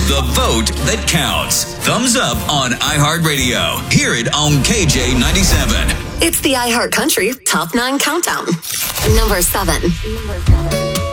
The vote that counts. Thumbs up on iHeartRadio. Hear it on KJ97. It's the iHeart Country Top 9 Countdown. Number 7.